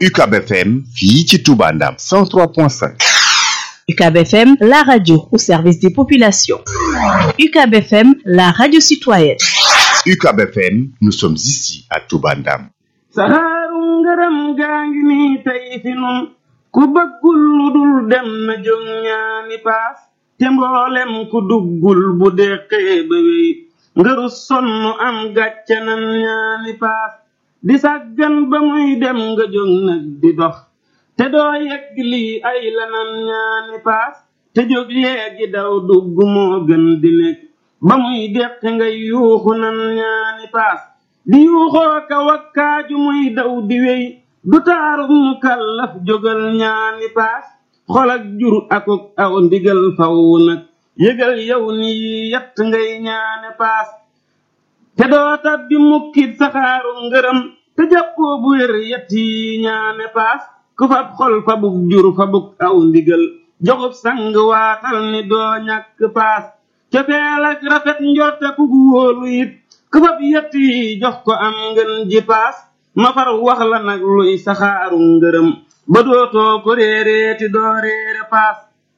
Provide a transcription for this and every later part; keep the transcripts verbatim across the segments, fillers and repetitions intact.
U C A B F M fii ci Touba Ndam cent trois point cinq. U C A B F M, la radio au service des populations. U C A B F M, la radio citoyenne. U C A B F M, nous sommes ici à Touba Ndam. saxaaru ngërëm gaa ngi nii tey fi nun ku bëggul lu dul dem na jóg ñaani paas te mboolem ku duggul bu deqee ba wey ngëru sonn am gàcce nan ñaani paas di sàggan ba muy dem nga jóg nag di dox te doo yegg lii ay lanan ñaani paas te jóg léegi daw dugg moo gën di nekk ba muy deqe ngay yuuxu nan ñaani paas di yuuxoo ka wakkaaju muy daw di wey du taaru mu kallaf jógal ñaani paas xol ak jur akuk aw ndigal faw nag yëgal yow ni yett ngay ñaane paas te doo tabbi mukkit saxaaru ngërëm te jàppoo bu wér yett yi ñaane paas ku fab xol fabuk jur fabuk aw ndigal joxub sang waatal ni doo ñàkk paas cofeel ak rafet njorte ku wóolu it ku fab yett yi jox ko am ngën ji paas ma far wax la nag luy saxaaru ngërëm ba dootoo ko réeréeti doo réere paas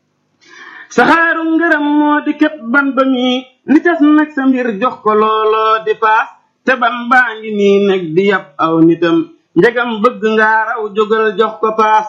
saxaaru ngërëm moo di ket ban ba mi li des nag sa mbir jox ko looloo di paas te ban baa ngi nii nag di yab aw nitam njegam bëgg nga raw jógal jox ko paas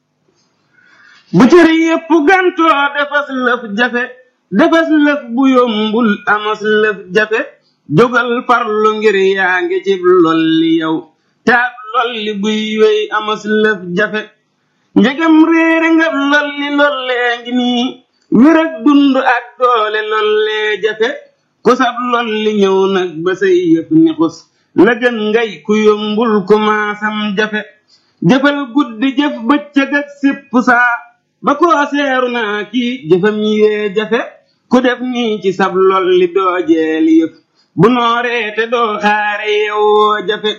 bu cër yépp gantoo defas lëf jafe defas lëf bu yombul amas lëf jafe jógal farlu ngir yaa ngi ci lolli yow taab lolli buy wey amas lëf jafe njegam réere nga lolli lollee ngi nii wér ak dund ak doole lollee jafe ku sab lolli ñëw nag ba say yëf ni xus la gën ngay ku yombul ku maasam jafe jëfal guddi jëf bëccëg ak sipp saa ba koo seeru naa kii jëfam yee jafe ku def nii ci sab lolli doo jeeli yëf bu nooree te doo xaare yewoo jafe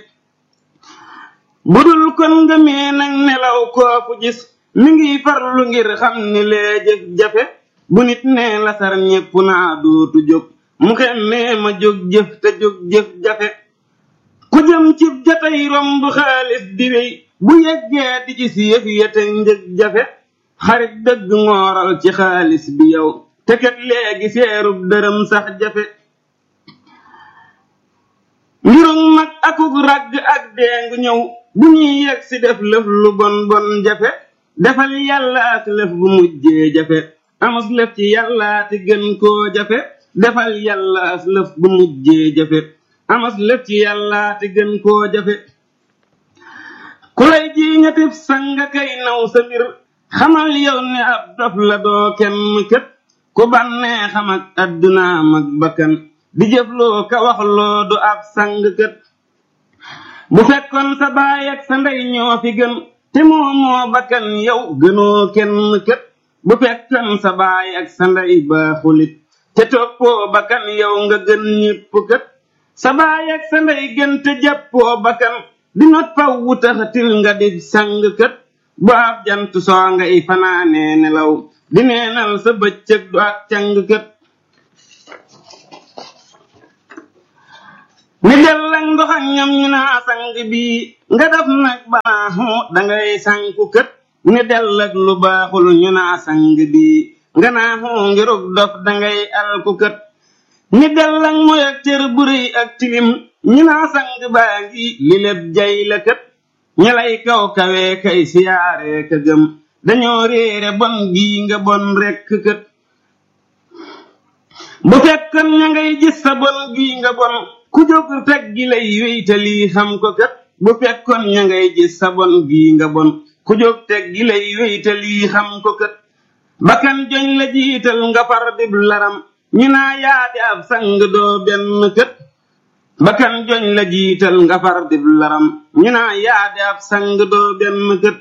budul kon nga mee nag nelaw kooku gis mi ngi farlu ngir xam ni lee jëf jafe bu nit nee lasar ñépp naa dootu jóg mu xemmee ma jóg jëf te jóg jëf jafe ku jëm cib jatay romb xaalis di wey bu yeggee di gis yëf yete njëg jafe xarit dëgg ngooral ci xaalis bi yow te kat léegi seerub dërëm sax jafe mbirum mag akuk ragg ak deengu ñëw bu ñuy yegg si def lëf lu bon bon jafe defal yàlla ak lëf bu mujjee jafe amus lëf ci yàlla te gën koo jafe defal yàlla ak lëf bu mujjee jafe amus lëf ci yàlla te gën koo jafe ku lay ji ñetib sanga kay naw sa mbir xamal yow ne ab dof la doo kenn kët ku bannee xam ak addunaam ak bakkan di jëfloo ka waxloo du ab sang kët bu fekkoon sa baay ak sa ndey ñoo fi gën te moo moo bakkan yow gënoo kenn kët bu fekkoon sa baay ak sa ndey baaxulit te toppoo bakkan yow nga gën ñépp kët sa baay ak sa ndey gën te jàppoo bakkan di not faw wutaxatil nga di sang kët bu ab jant soo ngay fanaanee nelaw di neenal sa bëccëg du ak càng kët ni del ak ndox ak ñam ñu naa sang bii nga def nag baaxu dangay sanku kët ni del ak lu baaxul ñu naa sang bii nga naaxu ngirug dof dangay alku kët ni del ak moy ak cër bu rëy ak tilim ñu naa sang baa ngi li lépp jay la kët ñelay kaw kawee kay siyaare ka gëm dañoo réere bon gii nga bon rekk kët bu fekkoon ña ngay gis sa bon gii nga bon ku jóg teg gi lay wéytali xam ko kat bu fekkoon ña ngay gis sa bon gii nga bon ku jóg teg gi lay wéytali xam ko kat bakkan joñ la jiital nga far dib laram ñu naa yaadi ab sang doo benn kët bakkan joñ la jiital nga far dib laram ñu naa yaadi ab sang doo benn kët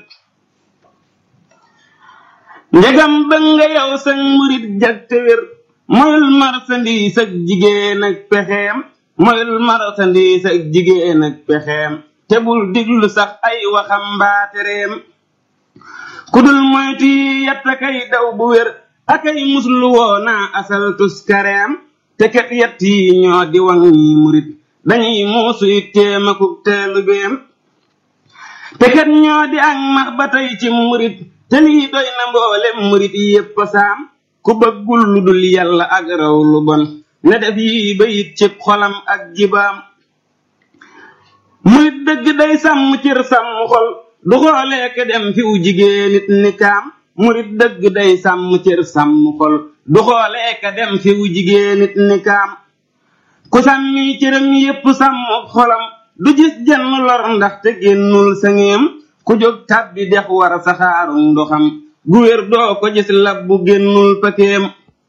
ndegam bëgg nga yow sañ murit jag te wér moyul marsandiis ak jigéen ak pexeem moyul marsandiis ak jigéen ak pexeem te bul diglu sax ay waxam mbaatereem ku dul moytu yi yetta kay daw bu wér akay muslu woona asal tuskareem te ket yett yi ñoo di waŋ ñi murit dañuy muusu itteem akuk teelu beem te kat ñoo di ak max ba tey ci murit te lii doy na mboolem murit yépp saam ku bëggul lu dul yàlla ak raw lu bon na def yi bayit ci xolam ak jibaam murit dëgg day sàmm cër sàmm xol du xoolee ke dem fi u jigéen nit ni kaam murit dëgg day sàmm cër sàmm xol du xoolee ke dem fi u jigéen nit ni kaam ku sàmmi cëram yépp sàmm xolam du gis jenn lor ndax te génnul sangeem ku jóg tàbbi dex war saxaarum ndoxam gu wér doo ko gis lab bu génnul pakeem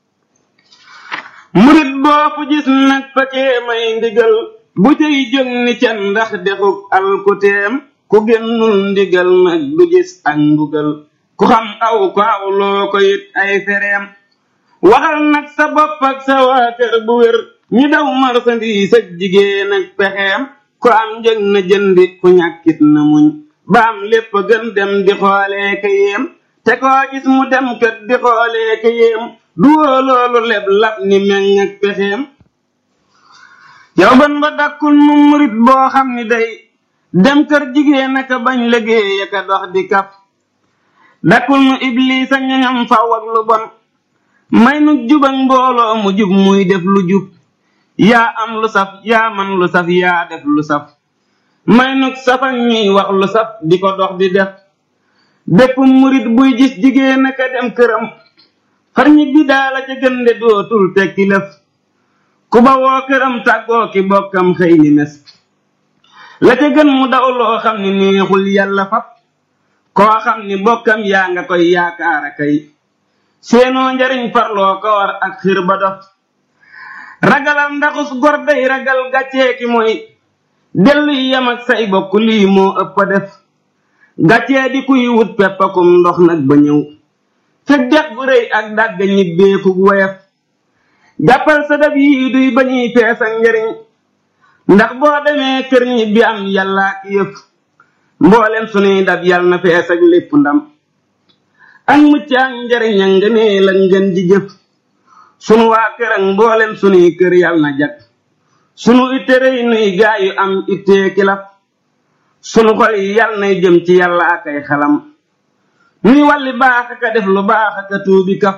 murit boo fu gis nag pakeemay ndigal bu tey jóg ni can ndax dexuk alkuteem ku génnul ndigal nag du gis ak mbugal ku xam aw ko awloo ko it ay fereem waxal nag sa bopp ak sa waa kër bu wér ñi daw marsandiis ak jigéen ak pexeem ku am njëg na jëndi ku ñàkkit na muñ baam lépp gën dem di xoolee ka yéem te koo gis mu dem kët di xoolee ka yéem du woo loolu leb lab ni meŋ ak pexeem yow ban ba dakkul mu murit boo xam ni day dem kër jigéen aka bañ liggéey aka dox di kaf dakkul nu ibliis ak ñoñam faw ak lu bon may nu jub ak mbooloo mu jub muy def lu jub yaa am lu saf yaa man lu saf yaa def lu saf may nu saf ak ñuy wax lu saf di ko dox di def bépp murit buy gis jigéen aka dem këram far ñi bi daala ca gënde dootul tekki lëf ku ba woo këram tàggoo ki bokkam xëy ni mes la ca gën mu daw loo xam ni neexul yàlla fap koo xam ni bokkam yaa nga koy yaakaara kay seenoo njariñ farloo ko war ak xir ba dof ragalal ndaxus gor day ragal gàccee ki mooy dellu yam ak say bokk lii moo ëpp a def gàccee di kuy wut peppakum ndox nag ba ñëw fekk dex gu rëy ak dàgg ñibbeekug woyaf jàppal sa dab yi duy ba ñuy fees ak njariñ ndax boo demee kër ñibbi am yàlla ak yëf mboolem sunuy dab yàlla na fees ak lépp ndam ak mucc ak njariñ ak ngëneel ak ngën ji jëf sunu waa kër ak mboolem sunuy kër yàlla na jag sunu itte rëy nuy gaayu am ittee kilaf sunu xol yi yàlla nay jëm ci yàlla ak ay xalam nuy walli baax aka def lu baax aka tuubi kaf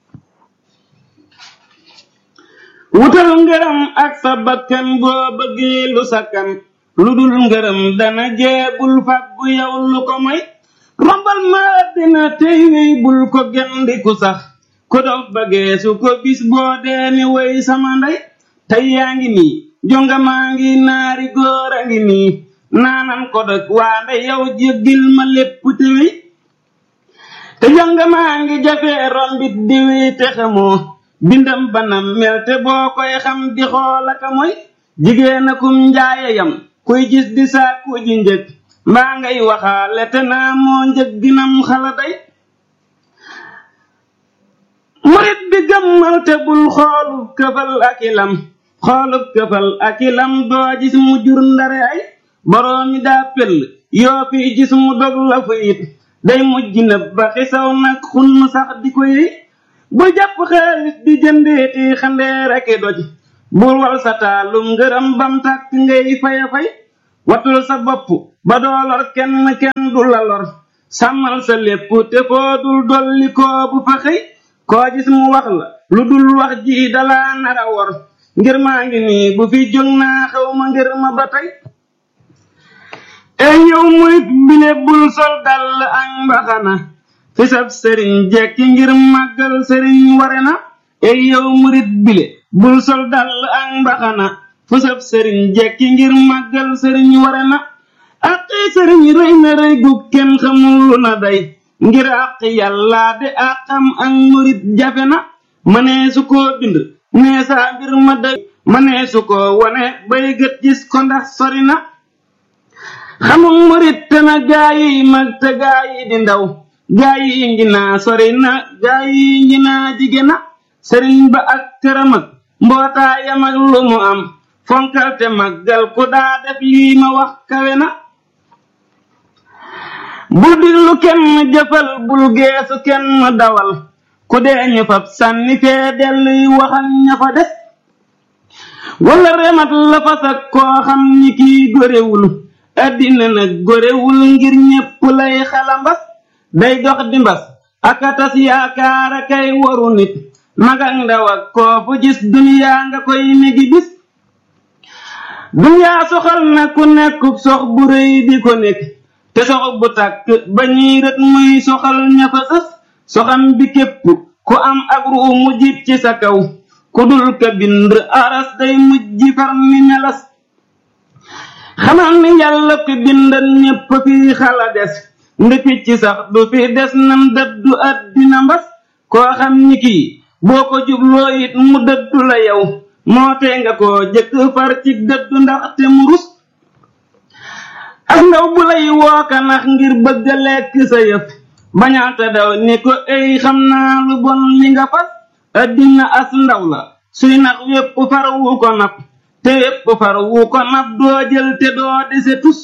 wutal ngërëm ak sa bakkan boo bëggee lu sakkan lu dul ngërëm dana jeebul fàggu yow lu ko moy rombal ma dina tey wey bul ko gendiku sax ko dof bëggee su ko bis boo deeni wey sama ndey tey yaa ngi nii jonga maa ngi naari góor a ngi nii naanan ko dëkk waa ndey yow jéggil ma lépp te wey te jonga maa ngi jafee rombit di wey te xamoo bindam banam mel te boo koy xam di xoolaka mooy jigéen akum njaayayam kuy gis di sàkku ji njëg mbaa ngay waxaale te naa moo njëg ginam xala day murit bi gëmmal te bul xoolub këfal akilam xoolub këfal akilam doo gis mu jur ndare ay boroomi daa pell yoo fi gis mu dog la fa it day mujj nëb ba xisaw nag xunn sax di ko yëy bul jàpp xaalis di jëndeeti xandeer ak doj bul wal sa taalum ngërëm bam tàkk ngay faya fay watul sa bopp ba doo lor kenn kenn du la lor sàmmal sa lépp te foo dul dolli koo bu fa xëy koo gis mu wax la lu dul wax ji dala nara wor ngir maa ngi nii bu fi jóg naa xaw ma ngir ma ba tey ey yow murit bile bul sol dal ak mbaxana fi sab sëriñ jekki ngir màggal sëriñ ware na ey yow murit bile bul sol dal ak mbaxana fu sab sëriñ jekki ngir màggal sëriñ ware na aqi sëriñ rëy na rëy gu kenn xamul lu na day ngir aqi yàlla de aqam ak murit jafe na mënee su koo bind nee saa mbir ma day mënee su koo wone bay gët gis ko ndax sori na xamul murit te na gaayi mag te gaayi di ndaw gaayi ngi naa sori na gaayi ngi naa jige na sëriñ ba ak këram ak mbootaayam ak lu mu am fonkal te màggal ku daa def lii ma wax kawe na bul diglu kenn jëfal bul geesu kenn dawal ku dee ñu fab sànni fee delluy waxal ña fa des wala remat la fasak koo xam ni kii gorewul addina nag gorewul ngir ñépp lay xalambas day dox di mbas aka tas yaakaar akay waru nit mag ak ndaw ak koo fu gis duniyaa nga koy negi bis duniyaa soxal na ku nekkub sox bu rëy di ko nekk te sox bu tàkk ba ñuy rët muy soxal ña fa sës soxam bi képp ku am ak ruu mu jib ci sa kaw ku dul ka bind aras day mujj far ni melas xamal ni yàlla ku bindan ñépp fi xala des ndëppi ci sax du fi des nam dëddu àddina mbas koo xam ni kii boo ko jubloo it mu dëddu la yow moo tee nga koo jëkk far ci dëddu ndaxte mu rus ak ndaw bu lay wooka nax ngir bëgg a lekk sa yëf bañaata daw ni ko ey xam naa lu bon li nga fas àddina as ndaw la suy nax wépp far wu ko nap te wépp far wu ko nap doo jël te doo dese tus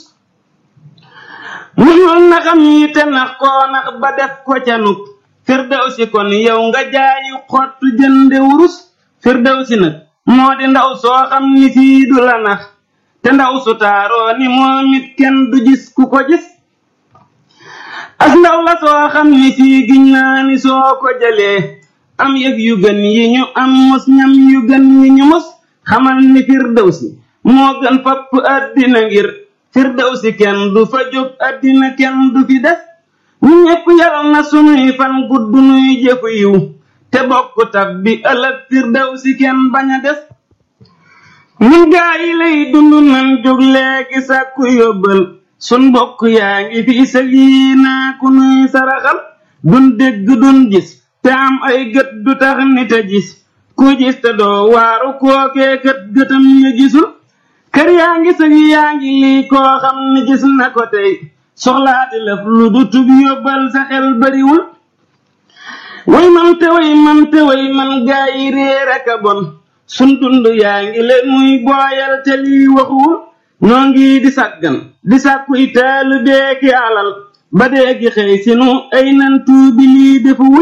muñul naxam yi te nax koo nax ba def ko ca nuk firdawsi kon yow nga jaayi xottu jënde wurus firdawsi nag moo di ndaw soo xam ni fii du la nax te ndaw su taaroo ni moom it kenn du gis ku ko gis as ndaw la soo xam ni fii giñ naa ni soo ko jëlee am yëg yu gën yi ñu am mos ñam yu gën yi ñu mos xamal ni firdawsi moo gën fapp àddina ngir firdawsi kenn du fa jóg àddina kenn du fi des ñu ñépp yal na sunuy fan gudd nuy jëfu yiw te bokk tab bi ëllëg firdawsi kenn bañ a des ñun gaa yi lay dund nan jóg léegi sàkku yóbbal sun bokk yaa ngi fi sëg yi naa ku nuy saraxal dun dégg dun gis te am ay gët du tax nit a gis ku gis te doo waaru kookee kët gëtam ya gisul kër yaa ngi sëg yaa ngi lii koo xam ni gis na ko tey soxlaati lëf lu du tub yóbbal sa xel bariwul way man te way man te way man gaa yi réer ak a bon sun dund yaa ngi leen muy booyal te lii waxuwul noo ngi di sàggan di sàkkuy taalu beeki alal ba déegi xëy sinu ay nantu bi lii defuwul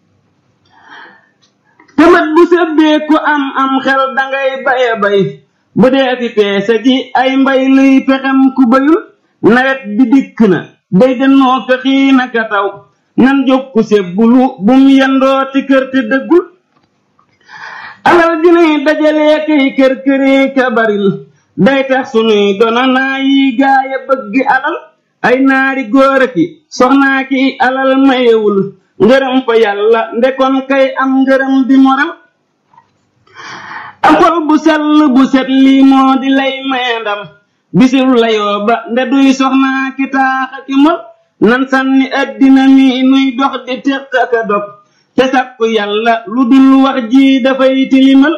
te mat bu sebbee ku am am xel dangay baya bay bu dee fi peese ji ay mbay luy pexem ku bayul nawet bi dikk na day danoo fexii naka taw nan jóg ku sebbulu bum yendoo ti kër te dëggul alal dinay dajalee kay kër këree ka baril day tax sunuy dona naa yi gaaya bëggi alal ay naari góor ki soxnaa ki alal mayewul ngërëm fa yàlla ndekon kay am ngërëm di moral am xol bu sell bu set lii moo di lay maye ndam bisil layoo ba nde duy soxnaa ki taaxa ki mol nan sànni àddina mi nuy dox di teq aka dog te sàkku yàlla lu dul wax ji dafay tilimal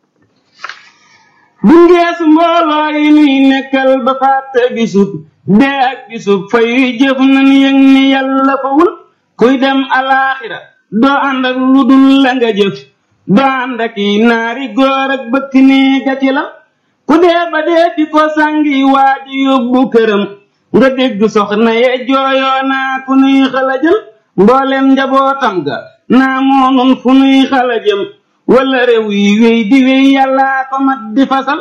bu ngeesu mbooloo yi nuy nekkal ba fàtte bisub dee ak bisub fay jëf nan yëg ni yàlla fawul kuy dem alaaxira doo ànd ak lu dul la nga jëf doo ànd ak i naari góor ak bëkk nee gaci la ku dee ba dee di ko sàngi waaji yóbbu këram nga dégg soxna ye jooyoo naa ku nuy xalajal mboolem njabootam ga naa moonun fu nuy xalajam wala réew yi wéy di wéy yàllaa ko mat di fasal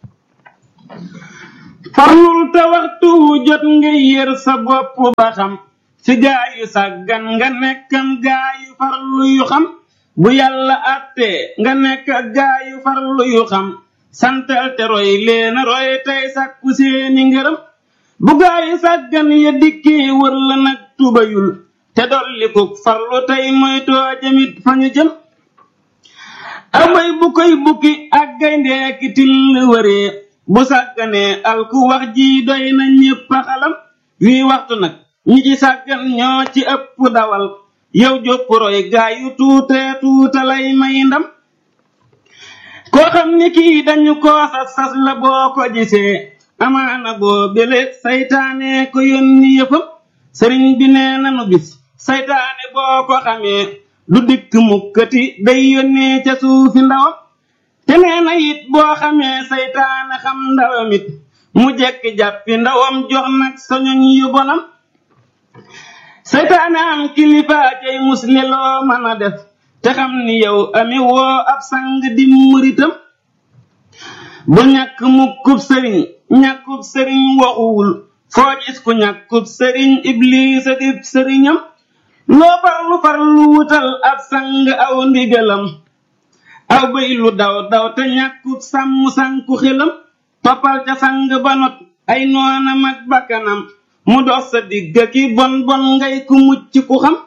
farlul te waxtu wu jot nga yër sa bopp ba xam ci gaayu sàggan nga nekkam gaayu farlu yu xam bu yàlla àttee nga nekk gaayu farlu yu xam santal te roy leena roy tey sàkku seeni ngërëm bu gaayu sàggan ya dikkee wër la nag tubayul te dolli ko farlu tey mooy too jëmit fa ñu jëm abay bu koy bukki ak gayndeeki till wëree bu sàgganee alku wax ji doy na ñépp a xalam wii waxtu nag ñi ci sàggan ñoo ci ëpp dawal yow jópp roy gaayu tuutee tuuta lay may ndam koo xam ni kii dañu koo sas sas la boo ko gisee amaana boo bele saytaane ko yónni yëfam sëriñ bi nee nanu bis saytaane boo ko xamee du dikk mukkati day yónnee ca suufi ndawam te nee na it boo xamee saytaane xam ndawam it mu jekki jàppi ndawam jox nag soñoñ yu bonam saytaane am kilifa cay musle loo mën a def te xam ni yow ami woo ab sang di muritam bu ñàkk mukkub sëriñ ñàkkub sëriñ waxuwul foo gis ku ñàkkub sëriñ ibliisa dib sëriñam loo farlu farlu wutal ab sang aw ndigalam aw bëy lu daw daw te ñàkkub sàmm sànku xelam toppal ca sang ba not ay noonam ak bakkanam mu dox sa digga ki bon bon ngay ku mucc ku xam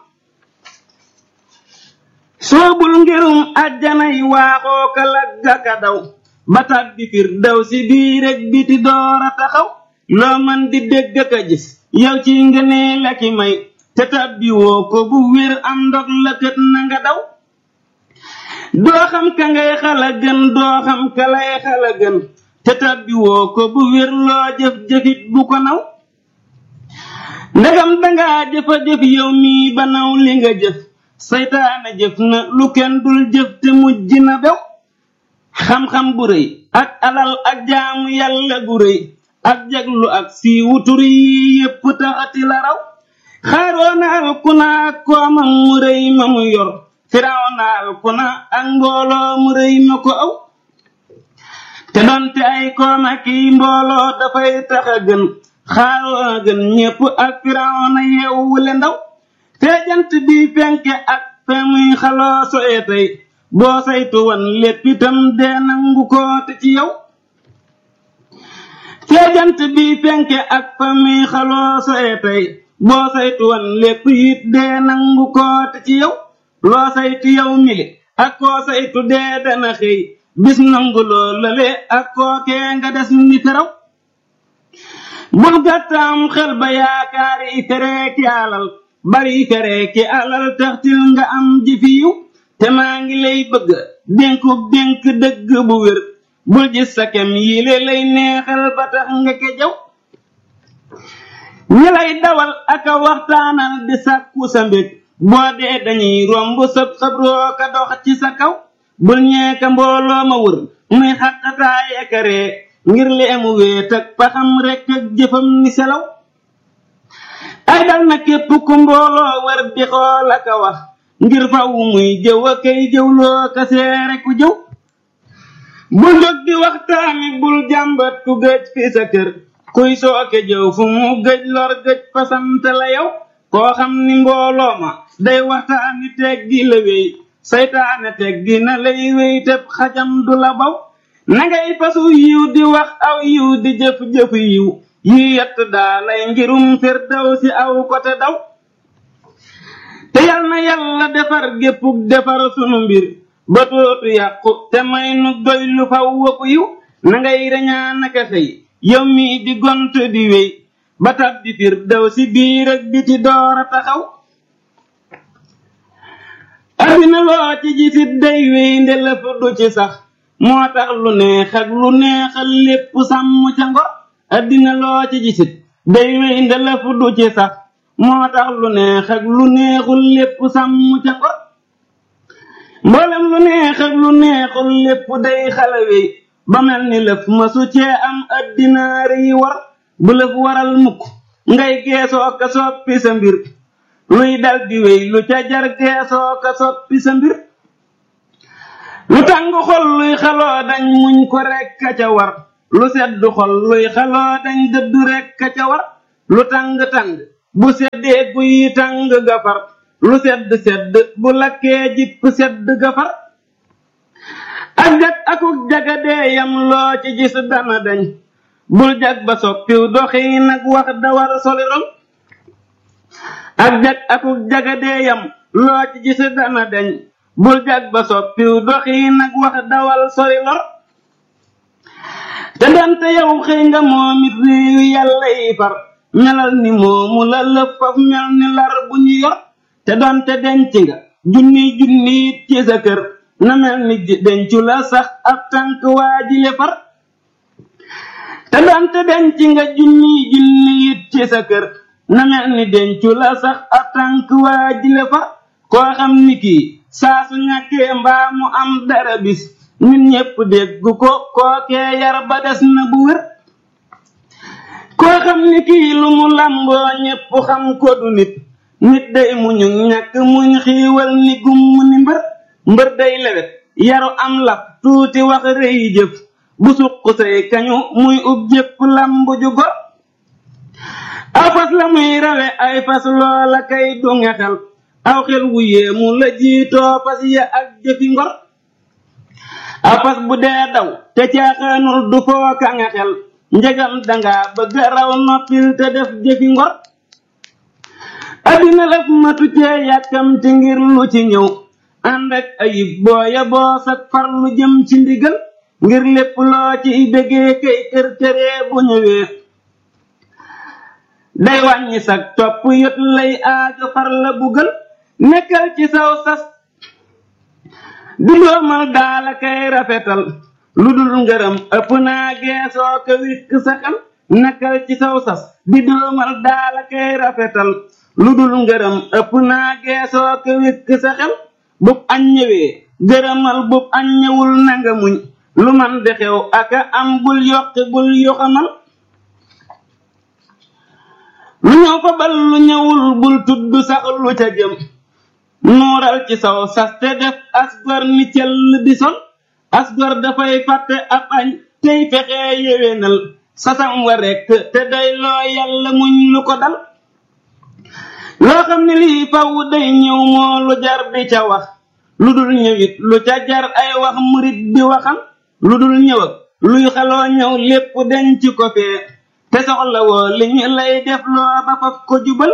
soobul ngirum àjjanay waaxoo ka lagga ka daw ba tàbbi firdawsi bii rek biti doora taxaw loo man di dégg ka gis yow ci ngëneel la ki may te tàbbi woo ko bu wér am ndog la kët na nga daw doo xam ka ngay xala gën doo xam ka lay xala gën te tàbbi woo ko bu wér loo jëf jëfit bu ko naw ndegam dangaa jëfa jëf yow mii ba naw li nga jëf saytaane jëf na lu kenn dul jëf te mujj na bew xam-xam bu rëy ak alal ak jaamu yàlla gu rëy ak jaglu ak siiwu tur yi yépp taxati la raw xaaroona alkuna ak koomam mu rëy ma mu yor firawna alkuna ak mbooloo mu rëy ma ko aw te donte ay kooma kiy mbooloo dafay taxa gën xaaroona gën ñépp ak firawna yeewule ndaw te jant bi fenke ak fe muy xaloo soye tey boo saytu wan lépp itam dee nangu koote ci yow te jant bi fenke ak fe muy xaloo soye tey boo saytu wan lépp it dee nangu koote ci yow loo saytu yow mili ak koo saytu dee dana xëy bis nangu loo lale ak kookee nga des ni feraw bul gàttaam xel ba yaakaari fereeki alal bari fereeki alal taxtil nga am ji fi yiw te maa ngi lay bëgg dénku dénk dëgg bu wér bul gis sa kem yile lay neexal ba tax nga kejaw ñi lay dawal aka waxtaanal di sàkku sa mbég boo dee dañuy romb sëb xabroo ka dox ci sa kaw bul ñeeka mbooloo ma wër muy xaqataay akaree ngir leemu weet ak paxam rekk ak jëfam ni selaw ay dal na képp ku mbooloo wër di xool aka wax ngir faw muy jëw a kay jëwloo ka seere ku jëw bul jóg di waxtaami bul jàmbat ku gëj fi sa kër kuy sooke jëw fu mu gëj lor gëj fasante la yow koo xam ni mbooloo ma day waxtaani teggi la wéy saytaane teggi na lay wéy teb xajam du la baw nangay fasu yiw di wax aw yiw di jëf-jëf yiw yi yett daa lay ngirum firdaw si aw ko te daw te yal na yàlla defar géppuk defar sunu mbir ba tootu yàqu te may nu doy lu faw waku yiw nangay reñaa naka xëy yow mii di gont di wéy ba tab di firdaw si biir ak biti doora taxaw addina loo ci gisit day wéy ndelëf du ci sax moo tax lu neex ak lu neexal lépp sàmm ca ngor addina loo ci gisit day wéy ndelëf du ci sax moo tax lu neex ak lu neexul lépp sàmm ca ngor mboolem lu neex ak lu neexul lépp day xala wéy ba mel ni lëf masu cee am addinaar yi war bu lëf waral mukk ngay geesoo ka soppi sa mbir luy dal di wéy lu ca jar geesoo ka soppi sa mbir lu tàng xol luy xaloo dañ muñ ko rekk ka ca war lu sedd xol luy xaloo dañ dëddu rekk ka ca war lu tàng-tàng bu seddee guy tàng gafar lu sedd sedd bu lakkee jipp sedd gafar ak jag akuk jagadee yam loo ci gis dana dañ bul jag ba soppiw doxi nag wax dawal solirol ak jag akuk jagadee yam loo ci gis dana dañ bul jag ba soppiw doxi nag wax dawal solirol te dante yow xëy nga moomit réew yàlla yi far melal ni moomu la lëf faf mel ni lar bu ñu yor te donte denc nga junni junni it ci sa kër na mel ni dencu la sax ab tànk waajile far te donte denc nga junni junni it ci sa kër na mel ni dencu la sax ab tànk waajile far koo xam ni kii saa su ñàkkee mbaa mu am dara bis ñun ñépp dégg ko kookee yar ba des na bu wér koo xam ni kii lu mu làmboo ñépp xam ko du nit nit day muñu ñàkk muñ xiiwal ni gumm ni mbër mbër day lewet yaru am laf tuuti wax rëy jëf bu suq say kañu muy ub jépp làmb ju gor aw fas la muy rawe ay fas loola kay du ngexel aw xel wu yéemu la jiitoo fas ya ak jëfi ngor aw fas bu dee daw te caaxaanul du fooka ngexel njegam danga bëgg raw noppil te def jëfi ngor addina laf matu cee yàkkamti ngir lu ci ñëw ànd ak ayib booya boos ak farlu jëm ci ndigal ngir lépp loo ci bëggee kay kër këree bu ñëwee day wàññi sag topp yot lay aajo far la bugal nekkal ci saw sas di doomal daala kay rafetal lu dul ngërëm ëpp naa geesoo ko wikk saxal nekkal ci saw sas di doomal daala kay rafetal lu dul ngërëm ëpp naa geesoo ko wikk saxal bub añ ñëwee gërëmal bub añ ñëwul nanga muñ lu man di xew aka am bul yokki bul yoxamal lu ñëw fa bal lu ñëwul bul tudd sax lu ca jëm nuural ci saw sas te def asgor ni cell di sol asgor dafay fàtte ab añ tey fexee yéwénal sasam wa rekk te day loo yàlla muñ lu ko dal loo xam ne lii faw day ñëw moo lu jar di ca wax lu dul ñëwit lu ca jar ay wax murit di waxam lu dul ñëw ak luy xaloo ñëw lépp denc ko fee te soxla woo li ñu lay def loo ba faf ko jubal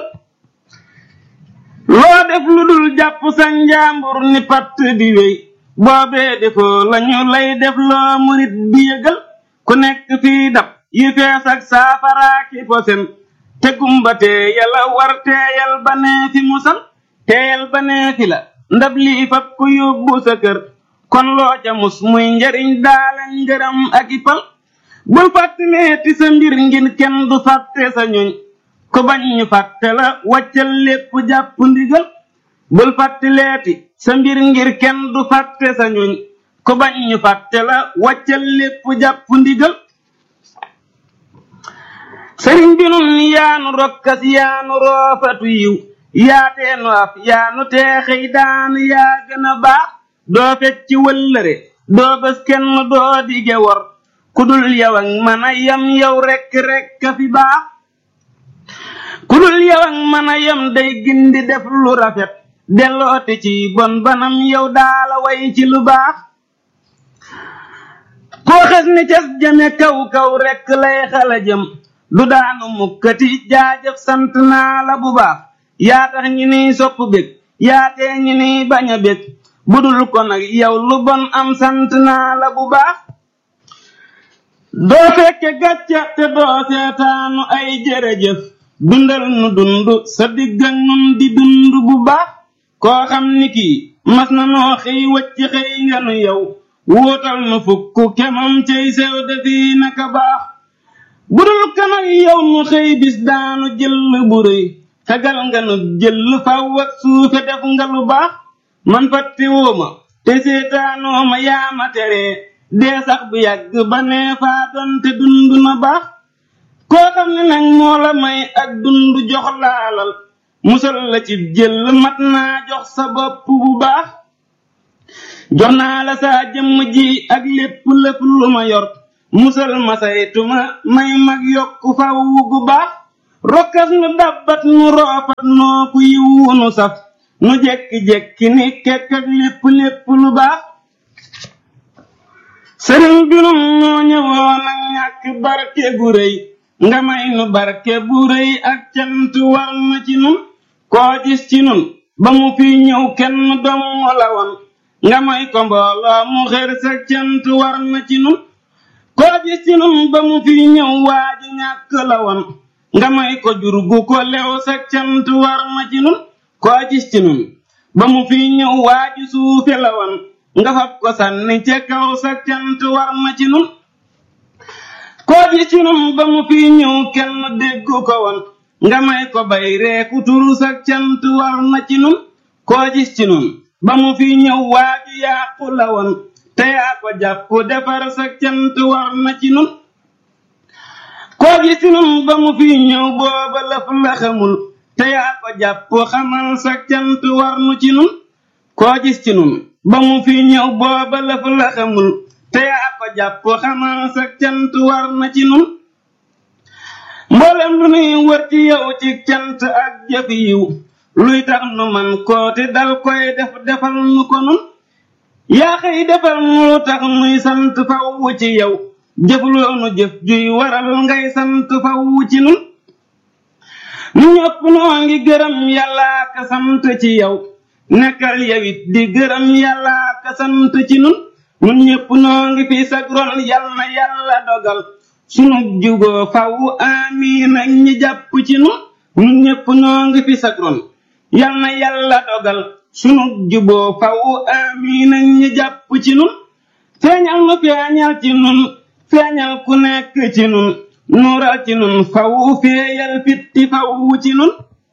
loo def lu dul jàpp sa njaambur ni patt di wéy boobee defoo lañu lay def loo murit bi yëgal ku nekk fii dab yi fees ak saafaraaki posen te gumba teeyal a war teeyal ba nee fi musal teeyal ba nee fi la ndab lii fab ku yóbbu sa kër kon loo ca mus muy njariñ daale ngërëm ak i pal bul fàtte leeti sa mbir ngir kenn du fàtte sa ñoñ ku bañ ñu fàtte la wàccal lépp jàpp ndigal bul fàtte leeti sa mbir ngir kenn du fàtte sa ñoñ ku bañ ñu fàtte la wàccal lépp jàpp ndigal sëriñ bi nun yaanu rokkas yaanu roofatu yiw yaateenu af yaanu teexey daanu yaa gën a baax doo fecc wëllëre doo bés kenn doo dige wor ku dul yow ak mën a yem yow rekk rekk a fi baax ku dul yow ak mën a yem day gindi def lu rafet delloote ci bon banam yow daala way ci lu baax koo xes ni cas jëme kaw kaw rekk lay xala jëm du daanu mukkati jaajëf sant naa la bu baax yaa tax ñi niy sopp bég yaatee ñi niy bañ a bég budul ko nag yow lu bon am sant naa la bu baax doo fekke gàcca te doo seetaanu ay jërëjëf dundal nu dund sa diggan nun di dund bu baax koo xam ni kii mas na noo xëy wacc xëy nga nu yow wuutal nu fukk kemam cay sew defi naka baax budul ko nag yow nu xëy bis daanu jël bu rëy xagal nga nu jël faw ak suufe def nga lu baax man fàtte wooma te seetaanoo ma yaa ma teree dee sax bu yàgg ba nee faa donte dund na baax koo xam ne nag moo la may ak dund jox laalal musal la ci jël mat naa jox sa bopp bu baax jox naa la saa jëmm ji ak lépp lépp lu ma yor musal ma saytuma may mag yokku faw gu baax rokkas nu dabbat nu roofat noo ku yiwu nu saf nu jekki-jekki ni kekk ak lépp lépp lu baax sëriñ bi nun ñoo ñëwoon ak ñàkk barke gu rëy nga may nu barke bu rëy ak cant war na ci nun koo gis ci nun ba mu fi ñëw kenn dong la woon nga may ko mbooloo mu xër sa cant war na ci nun koo gis ci nun ba mu fi ñëw waaju ñàkk la woon nga may ko jur gu ko lew sa cant war na ci nun koo gis ci nun ba mu fi ñëw waaju suufe la woon nga fab ko sànni ca kaw sa cant war na ci nun koo gis ci nun ba mu fi ñëw kenn déggu ko woon nga may ko bay reeku turu sa cant war na ci nun koo gis ci nun ba mu fi ñëw waaju yàqu la woon te yaa ko jàpp defar sa cant war na ci nun koo gis ci nun ba mu fi ñëw booba lëf la xamul te yaa ko jàpp xamal sa cant war nu ci nun koo gis ci nun ba mu fi ñëw booba lëf la xamul te yaa ko jàpp xamal sa cant war na ci nun mboolem lu nuy wër ci yow ci cant ak jëf yiw luy tax nu man kooti dal koy def defal nu ko nun yaa xëy defal nu lu tax nuy sant faw ci yow jëfloo nu jëf juy waral ngay sant faw ci nun nu ñëpp noo ngi gërëm yàlla ka sant ci yow nekkal yawit di gërëm yàlla ka sant ci nun nun ñëpp noo ngi fi sag ron yal na yàlla dogal sunu juboo faw amiin ak ñi jàpp ci nun nun ñëpp noo ngi fi sag ron yal na yàlla dogal sunu juboo faw amiin ak ñi jàpp ci nun feeñal nu feeñal ci nun feeñal ku nekk ci nun nuural ci nun faw feeyal fitti faw ci nun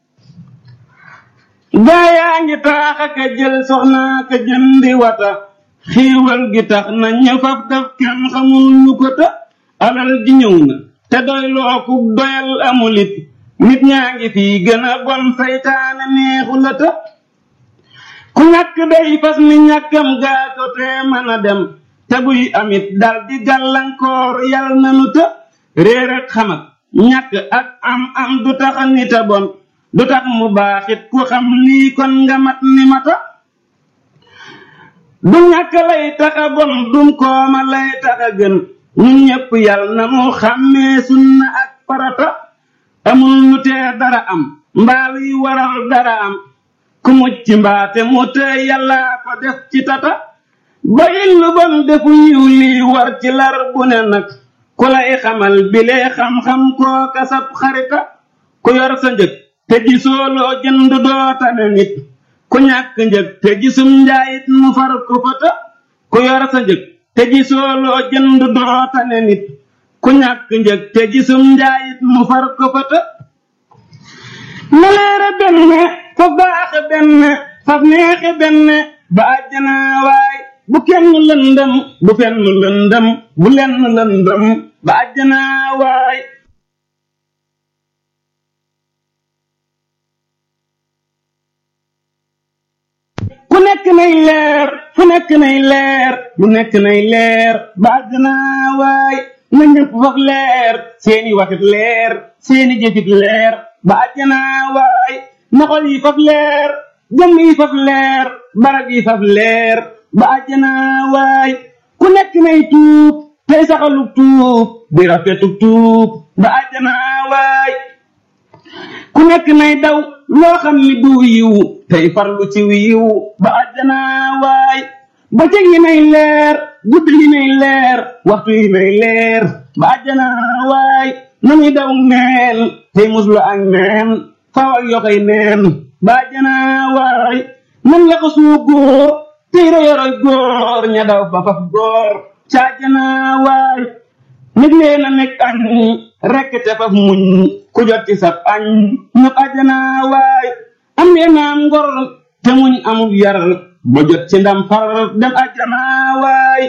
gaayaa ngi taax aka jël soxna ka jëndi wata xiiwal gi tax na ñëfaf daf kenn xamul lu ko ta alal ji ñëw na te doy loo ku doyal amulit nit ñaa ngi fii gën a bon saytaane neexu la ta ku ñàkk day fas ni ñàkkam gaa ko te mën a dem te buy amit dal di gàllankoor yal nanu ta réer ak xam ak ñàkk ak am am du tax nit a bon du tax mu baaxit ku xam lii kon nga mat ni mata du ñàkk lay taxa bon dum kooma lay taxa gën ñun ñëpp yal na mu xàmmee sunna ak farata amul lu tee dara am mbaa luy waral dara am ku mucc mbaate mu tee yàlla ko def ci tata bayil lu bon defu yiw lii war ci lar bu ne nag ku lay xamal bilee xam-xam kooka sab xarita ku yor sa njëg te gisoo loo jënd dootane nit ku ñàkk njëg te gisum njaayit mu far ko fata ku yor sa njëg te gisoo loo jënd dootane nit ku ñàkk njëg te gisum njaayit mu far ko fata na leere benn fa baaxe benn fa neexe benn ba àjjana waay bu kenn lëndëm bu fenn lëndëm bu lenn lëndëm ba àjjana waay ku nekk nay leer fu nekk nay leer bu nekk nay leer ba àjjana waay na ñëpp faf leer seeni waxit leer seeni jëfit leer ba àjjana waay na xol yi faf leer jëmm yi faf leer barab yi faf leer ba àjjana waay ku nekk nay tuub tey saxaluk tuub di rafetuk tuub ba àjjana waay ku nekk nay daw loo xam ni du yiw tey farlu ci yiw ba àjjana waay bëccëg yi nay leer guddi yi nay leer waxtu yi nay leer ba àjjana waay nañuy daw neen tey muslu ak neen faw ak yoxay neen ba àjjana waay nan la ko suu góor tey royoroy góor ña daw ba faf góor ca àjjana waay nit leen a nekk añ rekk te faf muñ ku jot ci sab añ ñëpp àjjana waay am leen am ngor te muñ amul yar ba jot ci ndam far dem àjjana waay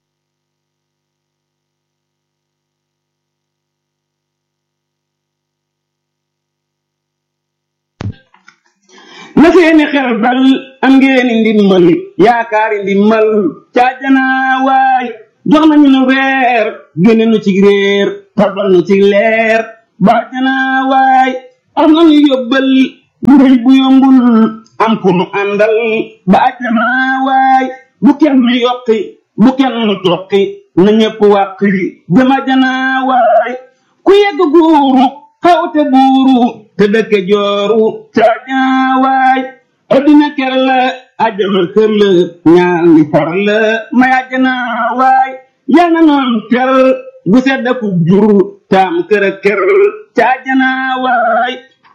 na seeni xel dal am ngeeni ndimmal yaakaari ndimmal ca àjjana waay jox nañu nu reer génne nu ci réer tabal nu ci leer ba àjjana waay am nañu yóbbal bu rëy bu yombul am ku nu àndal ba àjjana waay bu kenn yokki bu kenn tokki na ñëpp wàqi jëm àjjana waay ku yegg guuru xawte buuru te dëkke jooru ca àjjana waay addina kër la àjjana kër la ñaar ni far la may àjjana waay yal na noon kër gu sedd ku jur taam kër a kër ca àjjana waay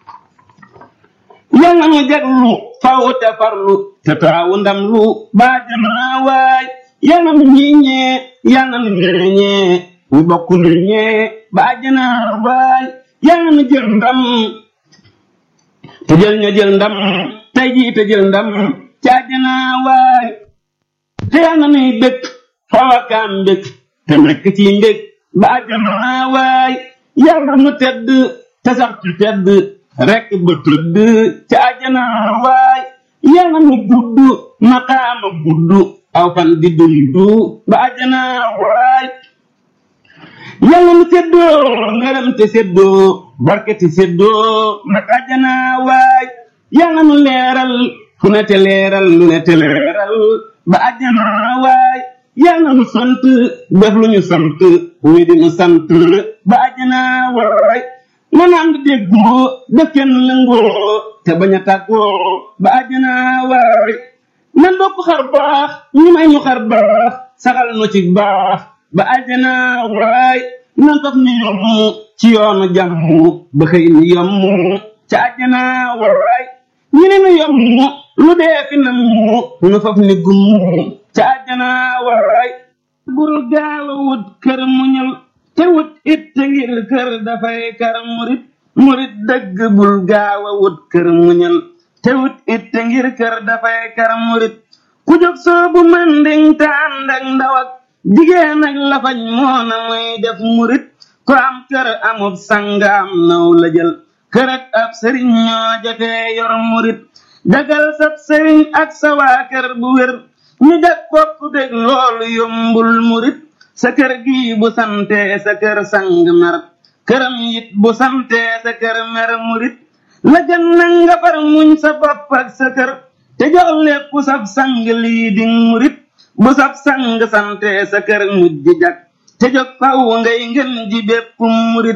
yal na nu jaglu faw te farlu te taawu ndam lu ba àjjana waay yal na nu ñiiñee yal na nu ñeeñee ñu bokk nu ñee ba àjjana waay yal na nu jël ndam te jël ña jël ndam tey jii te jël ndam ca àjjana waay te yal na nuy bëgg fawakaam bëgg te nekk ci mbëgg ba àjjana waay yal na nu tedd te sax ci tedd rek ba tëdd ca àjjana waay yal na nu gudd maqaama gudd aw fan di dundu ba àjjana waay yàlla nu séddoo ngërëm te séddoo barke te séddoo nag àjjana waay yàlla nu leeral fu ne te leeral lu ne te leeral ba àjjana waay yàlla nu sant def lu ñu sant ñu di nu sant ba àjjana waay na ànd déggoo def kenn lëngoo te bañ a tàggoo ba àjjana waay nan bokk xar baax ñu may ñu xar baax saxal nu ci baax ba àjjana waay nan faf ni yomb ci yoonu jàmm ba xëy ni yomb ca àjjana waay ñu ne nu yomb lu dee fi nam nu faf ni gumm ca àjjana waay bul gaaw a wut kër mu ñëw te wut it te ngir kër dafay kar murit murit dëgg bul gaaw a wut kër mu ñëw te wut it te ngir kër dafay kar murit ku jóg soobu manding te ànd ak ndaw ak jigéen ak lafañ moona muy def murit ko am kër amub sangaam naw la jël kër ak ab sëriñ ñoo jafee yor murit dagal sab sëriñ ak sa waa kër bu wér ñu jag bokk dég loolu yombul murit sa kër gi bu sante sa kër sang mer këram it bu sante sa kër mer murit la gën na nga far muñ sa bopp ak sa kër te jox lépp sab sang lii di murit bu sab sang sante sa kër mujj jag te jóg faw ngay ngën ji bépp murit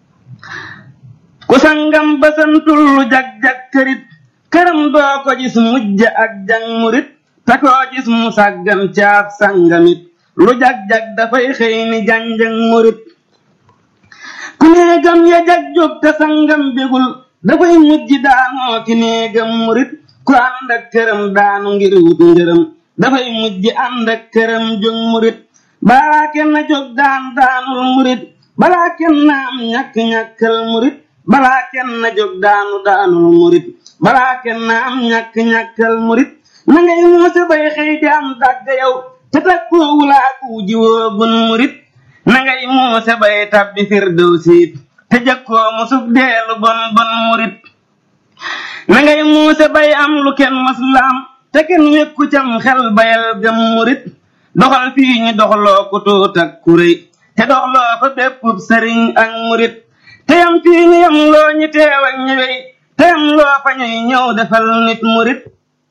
ku sangam ba santul lu jag-jag kërit këram doo ko gis mujj ak jang murit te koo gis mu sàggan caab sangamit lu jag-jag dafay xëy ni janjang murit ku néegam ya jag jóg te sangam bégul dafay mujj daanoo ki néegam murit ku ànd ak këram daanu ngir wut ngërëm dafay mujj ànd ak këram jóg murit balaa kenn jóg daan daanul murit balaa kenn am ñàkk-ñàkkal murit balaa kenn jóg daanu daanul murit balaa kenn am ñàkk-ñàkkal murit na ngay muuse bay xëy di am dàgg yow te takkoo wulaaku jiwoogun murit na ngay muuse bay tabbi firdawsiit te jëkkoo musuk deelu bon bon murit na ngay muuse bay am lu kenn maslaam te kenn wekku cam xel bayal gëm murit doxal fii ñu doxloo ku tuut ak kuréy te doxloo fa béppub sëriñ ak murit te yam fii ñu yam loo ñu teew ak ñëwey te yam loo fa ñuy ñëw defal nit murit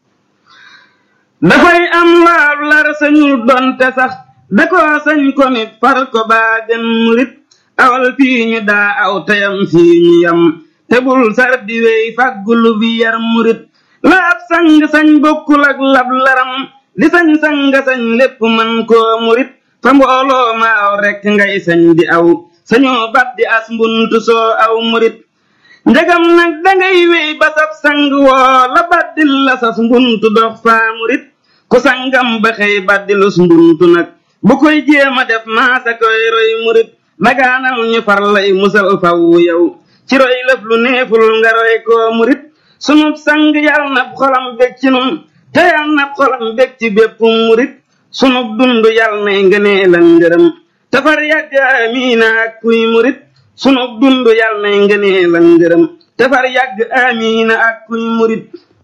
dafay am laab lar sañul donte sax da ko sañ ko nit far ko baa gën murit awal fii ñu daa aw te yam fii ñu yam te bul sar di wey faggulu bi yar murit la ab sang sañ bokkul ak lab laram di sañ sanga sañ lépp man koo murit fa mbooloo ma aw rekk ngay sañ di aw sañoo bat di as mbuntu soo aw murit njagam nag dangay wey ba sab sang woo la baddil la sas mbuntu dox faa murit ku sangam ba xëy baddilus mbuntu nag bu koy jéema def maasa koy roy murit dagaanal ñu far lay musal faw yow ci roy lëf lu neeful nga roy koo murit sunub sang yal na xolam bég ci nun te yal na xolam bég ci bépp murit sunub dund yal nay ngënee la ngërëm te far yàgg amiina ak kuy murit sunub dund yal nay ngënee la ngërëm te far yàgg amiina ak kuy murit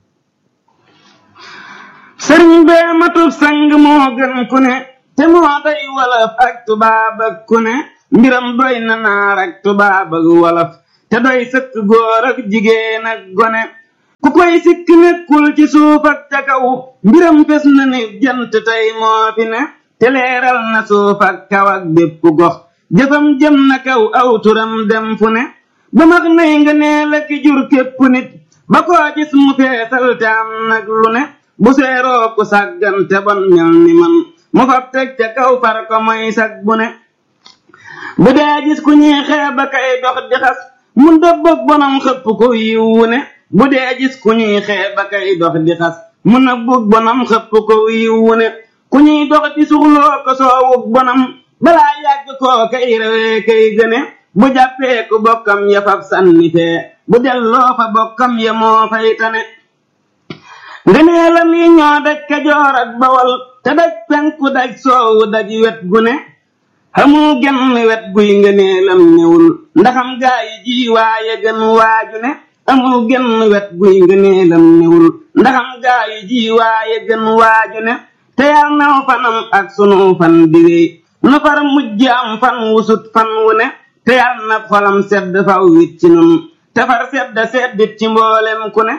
sëriñ bee matub sang moo gën ku ne te moo day wolof ak tubaab ak ku ne mbiram doy na naar ak tubaab ak wolof te doy sëkk góor ak jigéen ak gone ku koy sikk nekkul ci suuf ak ca kaw mbiram fes na ni jant tey moo fi ne te leeral na suuf ak kaw ak bépp gox jëfam jëm na kaw aw turam dem fu ne ba max nay nga nee la ki jur képp nit ba koo gis mu feesal te am nag lu ne bu seeroo ku sàggan te bon mel ni man mu fab teg ca kaw far ko moy sag bu ne bu dee gis ku ñuy xeeba kay dox di xas mu dëbbëg bonam xëpp ko yiwu ne bu dee gis ku ñuy xeeba kay dox di xas mu nëbbëg bonam xëpp ko yiwu ne ku ñuy dox di suxloo ko soowug bonam balaa yàgg koo kay rewee kay gëne bu jàppee ku bokkam ya fab sànni fee bu delloo fa bokkam ya moo fay tane ngënee la mi ñoo daj Kajoor ak Bawol te daj penku daj soowu daj wet gu ne xamul genn wet guy ngëneelam newul ndaxam gaa yi ji waaye gën waaju ne amul genn wet guy ngëneelam newul ndaxam gaa yi ji waaye gën waaju ne te yal naw fanam ak sunu fan di wey nu far mujj am fan wusut fan wu ne te yal na xolam sedd faw wit ci nun te far sedd seddit ci mboolem ku ne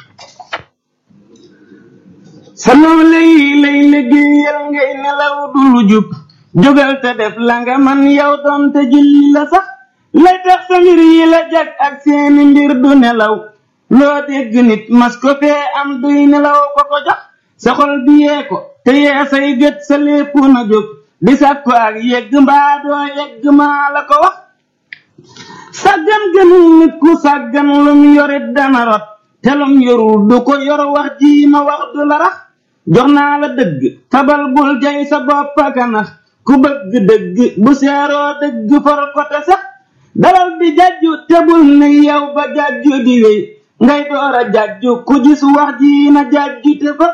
sa noole yi lay liggéeyal ngay nelaw du lu jub jógal te def la nga man yow doon te julli la sax lay tax sa mbir yi la jag ak seeni mbir du nelaw loo dégg nit mas ko fee am duy nelaw ko ko jox sa xol bi yee ko te yee say gët sa lépp na jóg di sàkku ak yegg mbaa doo yegg maa la ko wax sàggan gënul nit ku sàggan lum yorit dana rot te lum yorul du ko yor wax ji ma wax du la rax jox naa la dëgg tabal bul jay sa bopp akanax ku bëgg dëgg bu seeroo dëgg for ko te sax dalal di jàjju te bul ne yow ba jàjju di wéy ngay door a jàjju ku gis wax ji na jàjju te fa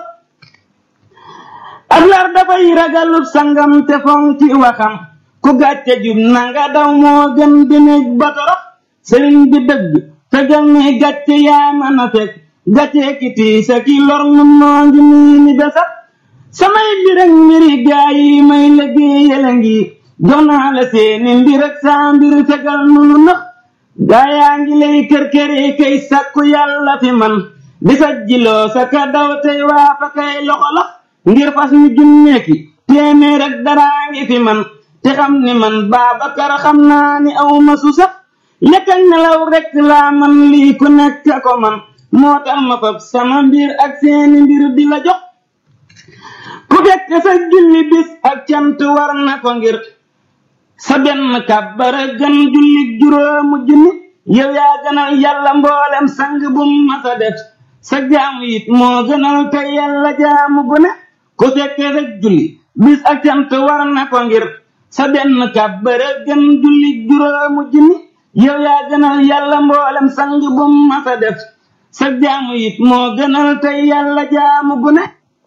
ak lar dafay ragalub sangam te fonki waxam ku gàcce jub na nga daw moo gën di nekk ba torox sëriñ bi dëgg fegal ni gàcce yaa mën a fekk gàcce kiti sa ki lor nun noo ngi nii ni besat samay mbir ak mbiri gaa yi may liggéeyal ngi jox naa la seeni mbir ak saa mbir fegal nunu nax gaa yaa ngi lay kër-këri kay sàkku yàlla fi man di sajjiloo sa ka daw tey waa fa kay loxo la ngir fas ni junneeki téeméer ak daraa ngi fi man te xam ni man Baabakar xam naa ni aw ma su sax lekk ak nelaw rekk laa man lii ku nekk ko man moo tax ma fab sama mbir ak seeni mbir di la jox ku fekk sa julli bis ak cant war na ko ngir sa benn kàbbara gën julli juróomu junni yow yaa gënal yàlla mboolem sang bu masa def sa jaamu it moo gënal te yàlla jaamu bu ne ku fekk sa julli bis ak cant war na ko ngir sa benn kàbbara gën julli juróomu junni yow yaa gënal yàlla mboolem sang bu masa def sa jaamu it moo gënal te yàlla jaamu bu ne